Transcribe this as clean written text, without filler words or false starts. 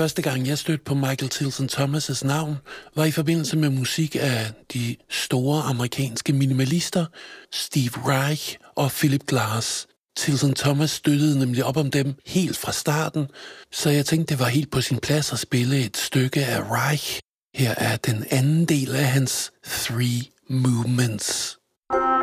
Første gang jeg stødte på Michael Tilson Thomas' navn, var i forbindelse med musik af de store amerikanske minimalister, Steve Reich og Philip Glass. Tilson Thomas støttede nemlig op om dem helt fra starten, så jeg tænkte, det var helt på sin plads at spille et stykke af Reich. Her er den anden del af hans Three Movements.